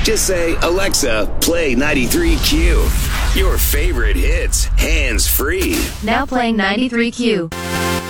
Just say, Alexa, play 93Q. Your favorite hits, hands-free. Now playing 93Q.